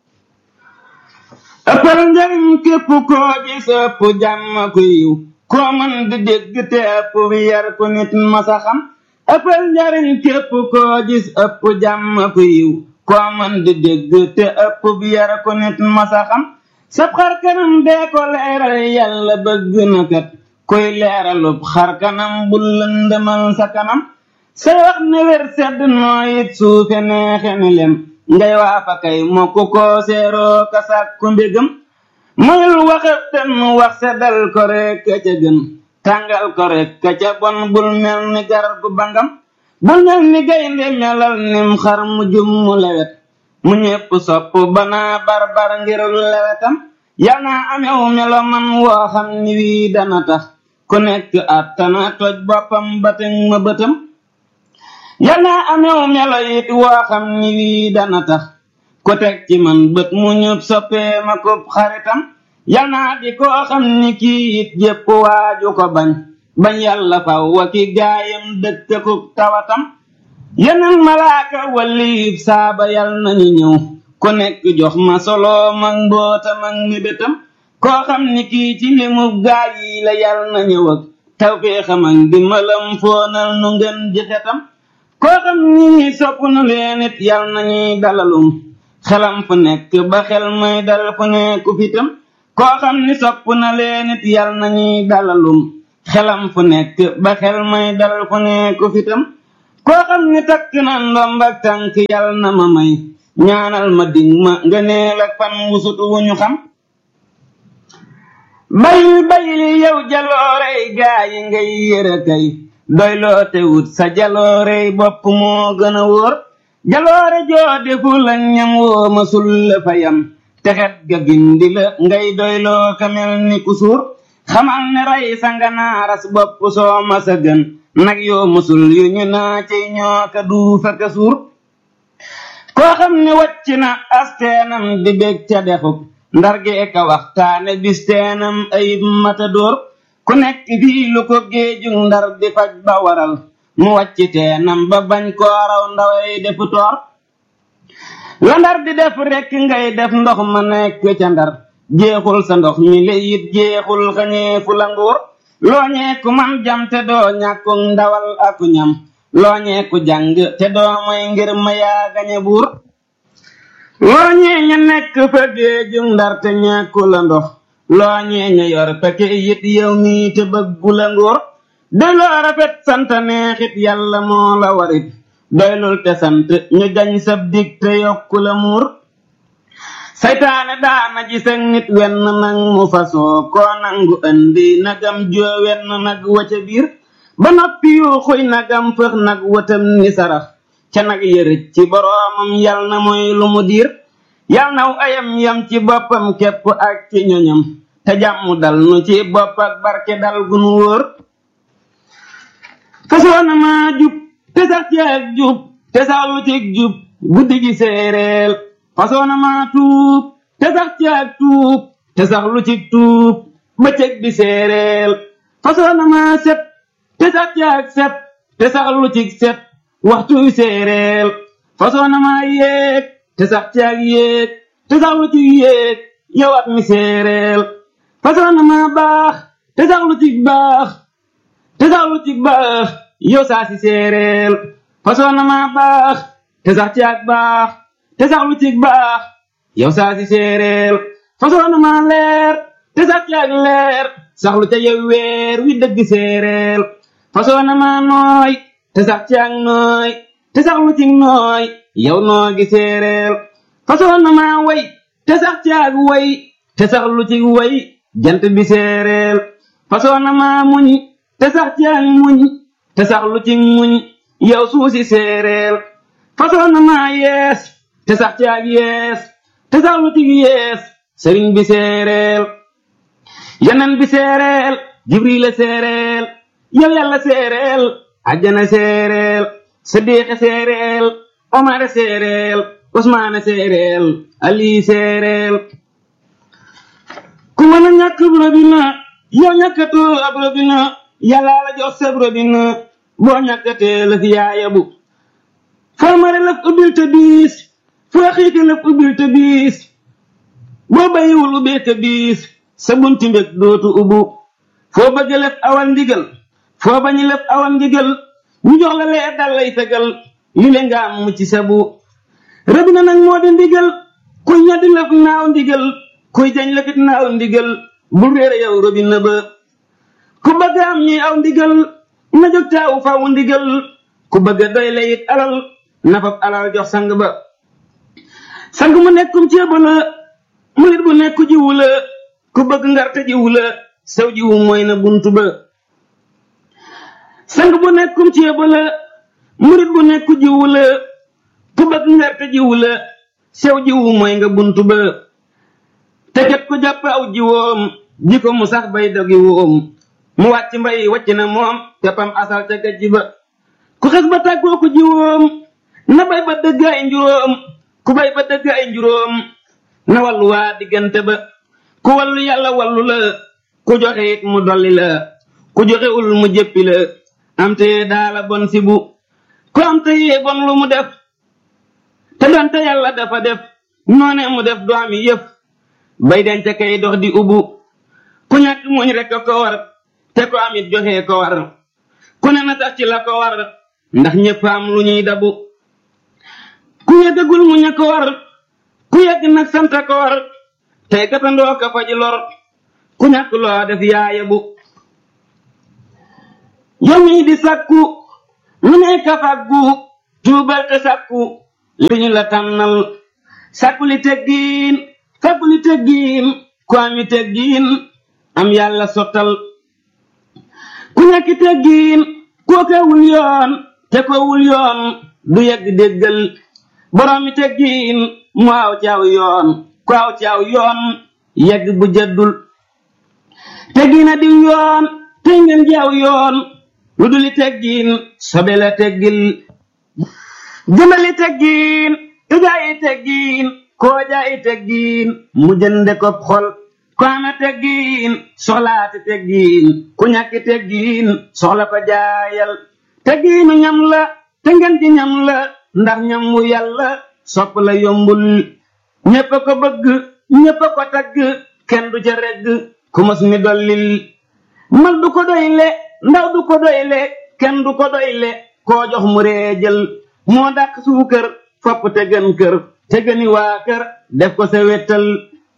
ëppal njariñ képp koo gis ëpp jàmm ku yiw koo mën di dégg te ëpp bi yar ku nit masa xam ëppal njariñ képp koo gis ëpp jàmm ku yiw koo mën di dégg te ëpp bi yar ku nit masa xam sab xar kanam dee ko leeral yàlla bëgg na kat koy leeralub xar kanam bul lëndëmal sa kanam say wax ne wér sedd nooyit suufe neexe ni lem ngay waa fa kay mokk koo seeroo ka sàkku mbégam mayul waxeb ten wax seddal ko rek ka ca gën tàngal ko rek ka ca bon bul mel ni garab gu bangam bul mel ni gaynde melal nim xar mu jum mu lewet mu ñépp sopp banaa barbar ngir lewetam yal naa amew melo man woo xam ni wii dana tax ku nekk attana toj boppam bateŋ ma bëtam yal naa amew melo it woo xam ni wii dana tax ku teg ci man bët mu ñëpp soppee ma ko xaritam yal naa di koo xam ni kii it jépp waaju ko bañ bañ yàlla faw wa ki gaayam dëkk ku tawatam yeneen malaaka waliib saaba yal nañu ñëw ku nekk jox ma solo mag mbootam ak mébétam koo xam ni kii ci limub gaay yi la yal na ñëw ak tawfeexam ak dimbalam foonal nu ngeen jëxetam koo xam ni sopp na leen it yal nañuy dalalum xelam fu nekk ba xel may dal fu nekku fitam koo xam ni sopp na leen it yal nañuy dalalum xelam fu nekk ba xel may dal fu nekku fitam koo xam ni takk na ndomb ak tànk yal na ma may ñaanal ma ding ma nga neel ak fan wusut wu ñu xam bayil bayil yow jaloorey gaa yi ngay yëra kay doy loo te wut sa jaloorey bopp moo gën a wóor jaloore joo defu la ñam woo ma sul la fa yam texet ga gindi la ngay doy loo kamel ni ku suur xamal ne rey sa nga naaras bopp soo ma sa gën nag yoo musul yu ñu naa ci ñoo ka duufa ka suur koo xam ne wàcc na asteenam di bég ca defuk ndargee ka waxtaane bis teenam ayib matadóor ku nekk fii lu ko géejug ndar di faj ba waral mu wàcc teenam ba bañ koo raw ndaway defu toor la ndar di def rekk ngay def ndox ma nekk ca ndar jeexul sa ndox mi le it jeexul xañee fu la nguur looñee ku man jam te doo ñàkkug ndawal aku ñam looñee ku jàng te doo moy ngir ma yaa gañe buur looñee ña nekk fa géejug ndar te ñàkku la ndox loo ñeeña yor peke yit yow mi te bëggu la nguur doy loo rafet sant neexit yàlla moo la warit doylul te sant ñu gañ sab dig te yokku la muur saytaane daana ji sag nit wenn nag mu fasoo koo nangu andi nagam joo wenn nag waca biir ba noppi yu xuy nagam fëx nag watam ni sarax ca nag yërëj ci boroomam yal na mooy lu mu diir yal naw ayam yam ci boppam képp ak ci ñoñam te jàmm dal nu ci bopp ak barke dal gu nu wóor fasoona maa jub te sax ci ak jub te sax lu ci jub guddi gi séeréel fasoona maa tuub te sax ci ak tuub te sax lu ci tuub bëccëg bi séeréel fasoona maa set te sax ci ak set te sax lu ci set waxtu wi séeréel fasoona maa yéeg te sax ci ak yéeg te sax lu ci yéeg yow at mi séeréel fasoona maa baax te sax lu ci baax te sax lu ci baax yow saa si séeréel fasoona maa baax te sax ci ak baax te sax lu ci baax yow saa si séeréel fasoona maa leer te sax ci ak leer sax lu ca yow weer wi dëgg séeréel fasoona maa nooy te sax ci ak nooy te sax lu ci nooy yow noo gi séeréel fasoona maa way te sax ci ak way te sax lu ci way jant bi séeréel fasoona maa muñ te sax ci ak muñ te sax lu ci muñ yow suusi séeréel fasoona maa yees te sax ci ak yees te sax lu ci yees sëriñ bi séeréel yonen bi séeréel jibrila séeréel yow yàlla séeréel ajjana séeréel sadiixe séeréel omar séeréel usmaane séeréel ali séeréel ku mën a ñàkk ab robina yow ñàkkatoo ab robina yàlla la jox sab robina boo ñàkkatee la fi yaayabu foo mare lëf ubbil te biis foo xiike lëf ubbil te biis boo bayiwul ubbee te biis sa bunti mbég dootu ubbu foo bëgg lëf awal ndigal foo bañi lëf awal ndigal ñu jox la lee dal lay fegal li le nga am mu ci sabu robina nag moo di ndigal kuy ñaddi lëf naaw ndigal kuy jañ lëfit naaw ndigal bul réere yow robina ba ku bëgg am ñi aw ndigal na jóg taawu fawu ndigal ku bëgg doy la it alal na fab alal jox sang ba sang mu nekkum ceeba la murit bu nekku jiwu la ku bëgg ngarte jiwu la sew jiwu mooy na buntu ba sang bu nekkum ceeba la murit bu nekku jiwu la ku bëgg ngarte jiwu la sew jiwu mooy nga buntu ba te ket ku jàpp aw jiwoom ji ko mu sax bay dogi woom mu wàcc mbay wàcc na moom te pam asal ca gajji ba ku xes ba tàggoo ko jiwoom na bay ba dëgg ay njuróom ku bay ba dëgg ay njuróom na wallu waa diggante ba ku wallu yàlla wallu la ku joxe it mu dolli la ku joxewul mu jëppi la am te daala bon si bu ku am te yee bon lu mu def te donte yàlla dafa def noone mu def du ami yëf bay denc kay dox di ubbu ku ñàkk muñ rek ko war te ko amit joxe ko war ku ne na tax ci la ko war ndax ñëpp am lu ñuy dabu ku yeggagul muñ a ko war ku yegg nag sant ko war tey gatandoo ka faji lor ku ñàkk loo def yaayabu yow mii di sàkku lu ne ka fàggu tuubal te sàkku li ñu la tànnal sàkku li teggiin fàggu li teggiin ku ami teggiin am yàlla sottal ku ñàkki teggiin kookewul yoon te koowul yoon du yegg déggal boroomi teggiin mu aw caaw yoon ku aw caaw yoon yegg bu jëddul teggiina diw yoon te ngeen jaaw yoon lu duli teggiin sobe la teggil jëndali teggiin te jaayi teggiin koo jaayi teggiin mu jënde ko xol ku ame teggiin soxlaati teggiin ku ñàkki teggiin soxla ko jaayal teggiinu ñam la te ngeen ci ñam la ndax ñam wu yàlla sopp la yombul ñépp a ko bëgg ñépp a ko tagg kenn du ca regg ku mos mi dollil mag du ko doyle ndaw du ko doyle kenn du ko doyle koo jox mu reejal moo dàq suukër fopp te gën kër te gëni waa kër def ko sa wettal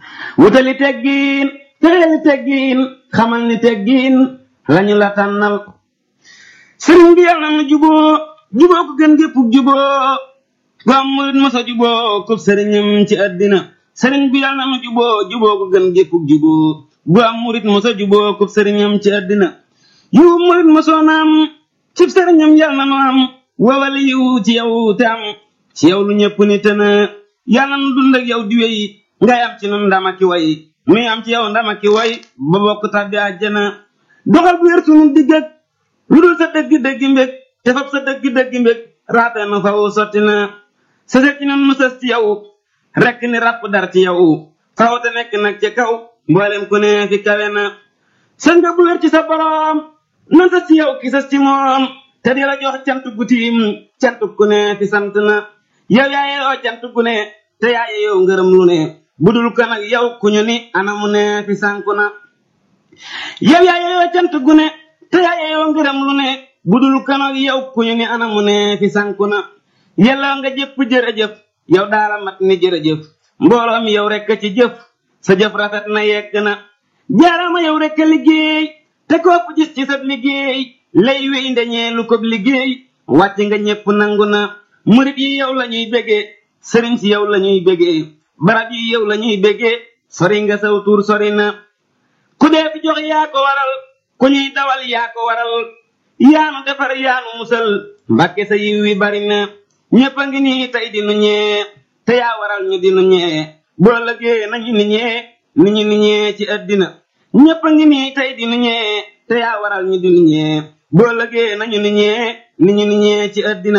wutali teggiin teeli teggiin xamal ni teggiin lañu la tànnal sëriñ bi yàlla na juboo juboo ko gën géppug juboo gu am murit mosa juboo kub sëriñam ci àddina sëriñ bi yàlla na juboo juboo ko gën géppug juboo gu am murit mosa juboo kub sëriñam ci àddina yiw murit mosoo naam cib sëriñam yàlla na nu am wawal yiw ci yow te am ci yow lu ñëpp ni te na yàlla nu dund ak yow di wey ngay am ci nun ndama ki way nuy am ci yow ndama ki way ba bokk tàbbi àjjana doxal bu wér sunu digg ak lu dul sa dëgg dëgg mbég te fab sa dëgg dëgg mbég raate nu faw sotti na sa sëg ci nun nu sës ci yow rekk ni ràpp dar ci yow faw te nekk nag ci kaw mboolem ku ne fi kawe na sës nga bu wér ci sa boroom nan sës ci yow ki sës ci moom te di la jox cant gu tiim cant ku ne fi sant na yow yaaye yoo cant gu ne te yaaye yow ngërëm lu ne budul ko nag yow ku ñu ni anamu ne fi sànku na yow yaaye yoo cant gu ne te yaaye yoo ngërëm lu ne budul ko nag yow ku ñu ni anamu ne fi sànku na yàlla nga jëpp jërëjëf yow daala mat ni jërëjëf mbooloo mi yow rekk ci jëf sa jëf rafet na yegg na jaarama yow rekk liggéey te kopp gis ci sa liggéey lay wéy ndeñee lu ko liggéey wàcc nga ñépp nangu na murit yi yow la ñuy bégee sëriñ si yow la ñuy bégee barab yi yow la ñuy bégee sori nga saw tur sori na ku dee fi jox yaa ko waral ku ñuy dawal yaa ko waral yaanu defar yaanu musal mbàkke sa yiw wi bari na ñépp a ngi nii tey di nu ñee te yaa waral ñu di nu ñee boo lëgee nañu ni ñee ni ñu ni ñee ci àddina ñépp a ngi nii tey di nu ñee te yaa waral ñu di nu ñee boo lëgee nañu ni ñee ni ñu ni ñee ci àddina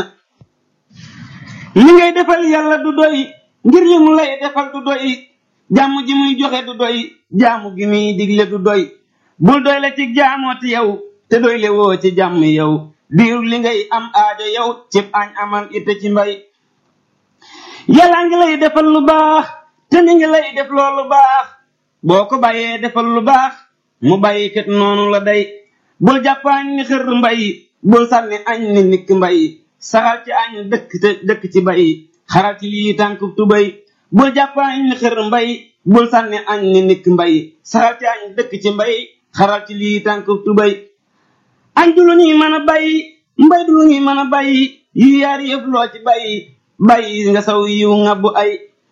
li ngay defal yàlla du doy ngir li mu lay defal du doy jàmm ji muy joxe du doy jaamu gi muy digle du doy bul doy la ci jaamooti yow te doy le woo ci jàmm yow diiru li ngay am aajo yow cib añ amal ite ci mbay yàlla ngi lay defal lu baax te mi ngi lay def loolu baax boo ko bàyyee defal lu baax mu bàyyi kat noonu la day bul jàppaañ ni xër mbay bul sànni añ ni nikk mbay saxal ci añ dëkk te dëkk ci bay xaral ci lii tànk tubay bul jàppaañ ni xër mbay bul sànni añ ni nikk mbay saxal ci añ dëkk ci mbay xaral ci lii tànk tubay añ du lu ñuy mën a bay mbay du lu ñuy mën a bay yu yaari yëf loo ci bay bay nga saw yiw ngabbu ay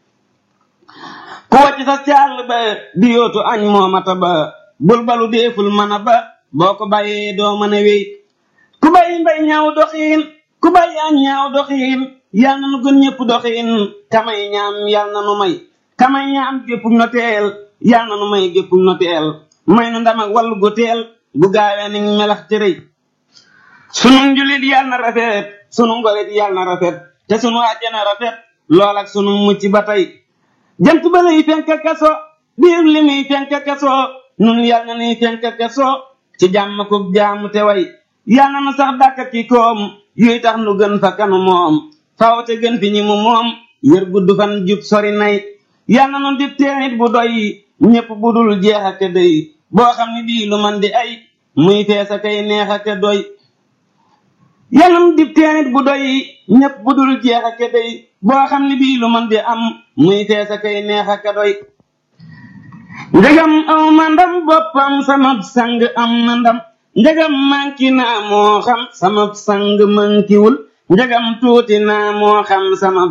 ku wàcc sa càll ba di yootu añ moomata ba bul balu deeful mën a ba boo ko bàyyee doo mën a wéy ku bàyyi mbay ñaaw doxiin ku bàyyi añ ñaaw doxiin yal na nu gën ñëpp doxiin kamay ñaam yal na nu may kamay ñaam géppug noteel yal na nu may géppug noteel may nu ndam ak wàllu gu teel gu gaawee ni melax ci rëy sunu njulit yal na rafet sunu ngorit yal na rafet te sunu àjjana rafet lool ak sunu mucc ba tey jant ba lay fenk kaso diir li muy fenk kaso nun yal na nuy fenk kaso ci jàmm ko jaamu te way yal na nu sax dàkk ki koom yuy tax nu gën fa kanu moom faw te gën fi ñi mu moom wér gudd fan jub sori nay yal na nu dib teenit bu doy ñépp bu dul jeex ak dey boo xam ni bii lu man di ay muy fees a kay neex ak doy yal na nu dib teenit bu doy ñépp bu dul jeex ak dey boo xam ni bii lu man di am muy fees a kay neex ak doy ndegam aw ma ndam boppam sama sang am na ndam njagam manki naa moo xam sama sang mankiwul njagam tuuti naa moo xam sama